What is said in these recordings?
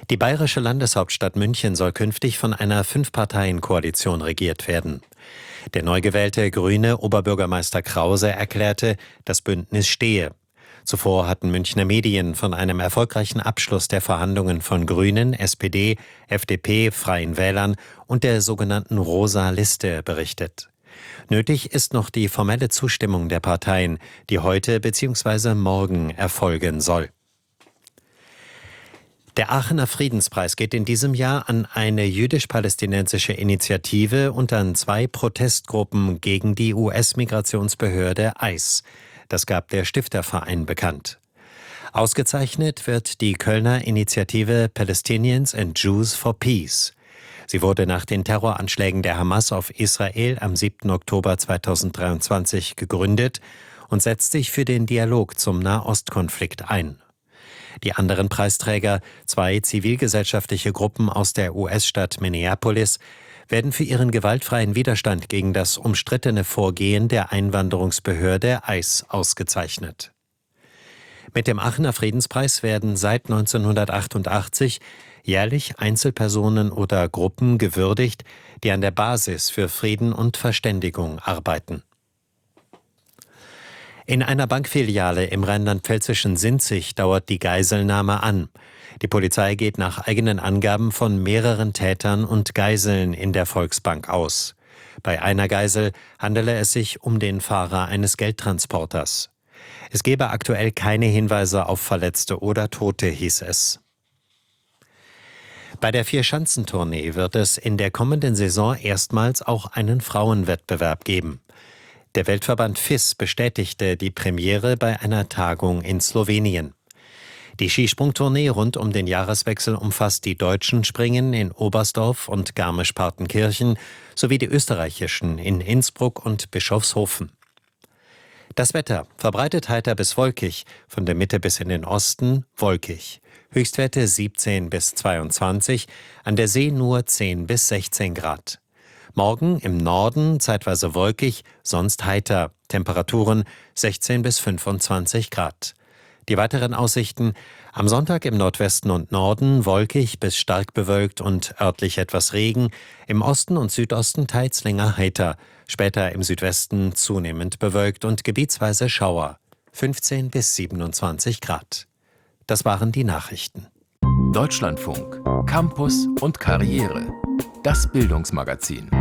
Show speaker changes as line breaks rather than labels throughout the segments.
Die bayerische Landeshauptstadt München soll künftig von einer Fünf-Parteien-Koalition regiert werden. Der neu gewählte grüne Oberbürgermeister Krause erklärte, das Bündnis stehe. Zuvor hatten Münchner Medien von einem erfolgreichen Abschluss der Verhandlungen von Grünen, SPD, FDP, Freien Wählern und der sogenannten Rosa Liste berichtet. Nötig ist noch die formelle Zustimmung der Parteien, die heute bzw. morgen erfolgen soll. Der Aachener Friedenspreis geht in diesem Jahr an eine jüdisch-palästinensische Initiative und an 2 Protestgruppen gegen die US-Migrationsbehörde ICE. Das gab der Stifterverein bekannt. Ausgezeichnet wird die Kölner Initiative Palestinians and Jews for Peace. Sie wurde nach den Terroranschlägen der Hamas auf Israel am 7. Oktober 2023 gegründet und setzt sich für den Dialog zum Nahostkonflikt ein. Die anderen Preisträger, 2 zivilgesellschaftliche Gruppen aus der US-Stadt Minneapolis, werden für ihren gewaltfreien Widerstand gegen das umstrittene Vorgehen der Einwanderungsbehörde ICE ausgezeichnet. Mit dem Aachener Friedenspreis werden seit 1988 jährlich Einzelpersonen oder Gruppen gewürdigt, die an der Basis für Frieden und Verständigung arbeiten. In einer Bankfiliale im rheinland-pfälzischen Sinzig dauert die Geiselnahme an. Die Polizei geht nach eigenen Angaben von mehreren Tätern und Geiseln in der Volksbank aus. Bei einer Geisel handele es sich um den Fahrer eines Geldtransporters. Es gebe aktuell keine Hinweise auf Verletzte oder Tote, hieß es. Bei der Vierschanzentournee wird es in der kommenden Saison erstmals auch einen Frauenwettbewerb geben. Der Weltverband FIS bestätigte die Premiere bei einer Tagung in Slowenien. Die Skisprungtournee rund um den Jahreswechsel umfasst die deutschen Springen in Oberstdorf und Garmisch-Partenkirchen sowie die österreichischen in Innsbruck und Bischofshofen. Das Wetter: verbreitet heiter bis wolkig, von der Mitte bis in den Osten wolkig. Höchstwerte 17 bis 22, an der See nur 10 bis 16 Grad. Morgen im Norden zeitweise wolkig, sonst heiter. Temperaturen 16 bis 25 Grad. Die weiteren Aussichten: am Sonntag im Nordwesten und Norden wolkig bis stark bewölkt und örtlich etwas Regen, im Osten und Südosten teils länger heiter, später im Südwesten zunehmend bewölkt und gebietsweise Schauer, 15 bis 27 Grad. Das waren die Nachrichten.
Deutschlandfunk, Campus und Karriere. Das Bildungsmagazin.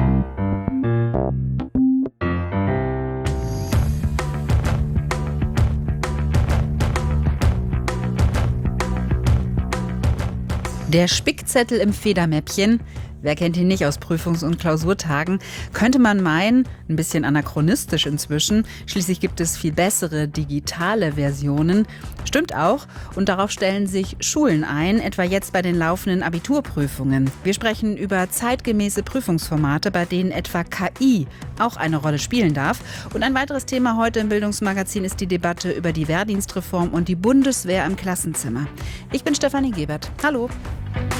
Der Spickzettel im Federmäppchen, wer kennt ihn nicht aus Prüfungs- und Klausurtagen, könnte man meinen, ein bisschen anachronistisch inzwischen. Schließlich gibt es viel bessere digitale Versionen. Stimmt auch, und darauf stellen sich Schulen ein, etwa jetzt bei den laufenden Abiturprüfungen. Wir sprechen über zeitgemäße Prüfungsformate, bei denen etwa KI auch eine Rolle spielen darf. Und ein weiteres Thema heute im Bildungsmagazin ist die Debatte über die Wehrdienstreform und die Bundeswehr im Klassenzimmer. Ich bin Stefanie Gebert. Hallo.